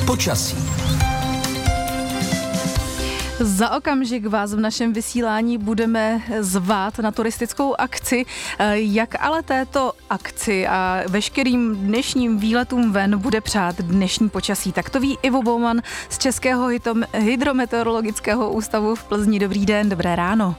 Počasí. Za okamžik vás v našem vysílání budeme zvát na turistickou akci. Jak ale této akci a veškerým dnešním výletům ven bude přát dnešní počasí? Tak to ví Ivo Bauman z Českého hydrometeorologického ústavu v Plzni. Dobrý den, dobré ráno.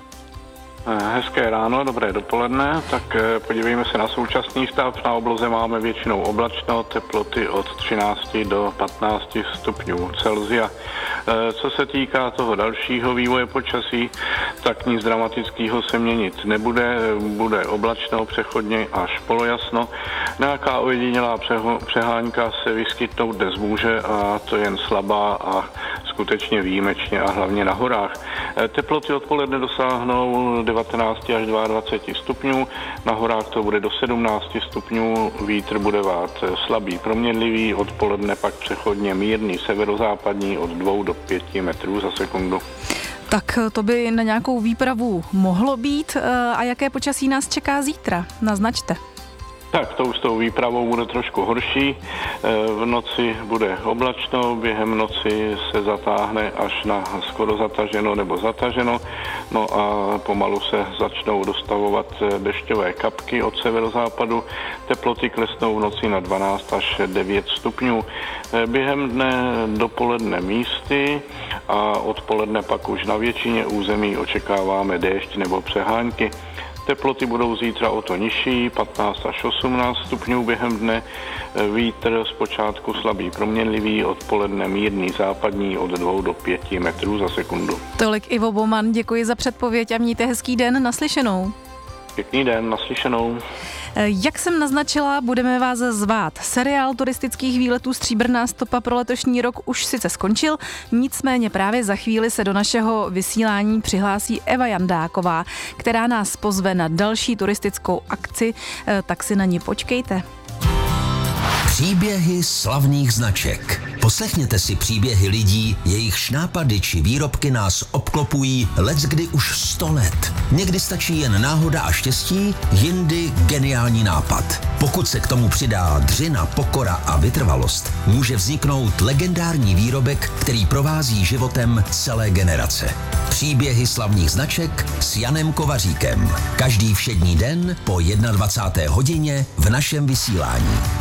Hezké ráno, dobré dopoledne. Tak podívejme se na současný stav. Na obloze máme většinou oblačno, teploty od 13 do 15 stupňů Celsia. Co se týká toho dalšího vývoje počasí, tak nic dramatického se měnit nebude. Bude oblačno, přechodně až polojasno. Nějaká ojedinělá přehánka se vyskytnout dnes může, a to jen slabá a skutečně výjimečně a hlavně na horách. Teploty odpoledne dosáhnou 19 až 22 stupňů, na horách to bude do 17 stupňů, vítr bude vát slabý proměnlivý, odpoledne pak přechodně mírný severozápadní od 2 do 5 metrů za sekundu. Tak to by na nějakou výpravu mohlo být. A jaké počasí nás čeká zítra? Naznačte. Tak to už s tou výpravou bude trošku horší. V noci bude oblačno, během noci se zatáhne až na skoro zataženo nebo zataženo. No a pomalu se začnou dostavovat dešťové kapky od severozápadu. Teploty klesnou v noci na 12 až 9 stupňů. Během dne dopoledne místy a odpoledne pak už na většině území očekáváme déšť nebo přehánky. Teploty budou zítra o to nižší, 15 až 18 stupňů během dne, vítr zpočátku slabý proměnlivý, odpoledne mírný západní od 2 do 5 metrů za sekundu. Tolik Ivo Bauman, děkuji za předpověď a mějte hezký den, naslyšenou. Pěkný den, naslyšenou. Jak jsem naznačila, budeme vás zvát. Seriál turistických výletů Stříbrná stopa pro letošní rok už sice skončil, nicméně právě za chvíli se do našeho vysílání přihlásí Eva Jandáková, která nás pozve na další turistickou akci, tak si na ní počkejte. Příběhy slavných značek. Poslechněte si příběhy lidí, jejichž nápady či výrobky nás obklopují leckdy už 100 let. Někdy stačí jen náhoda a štěstí, jindy geniální nápad. Pokud se k tomu přidá dřina, pokora a vytrvalost, může vzniknout legendární výrobek, který provází životem celé generace. Příběhy slavných značek s Janem Kovaříkem. Každý všední den po 21. hodině v našem vysílání.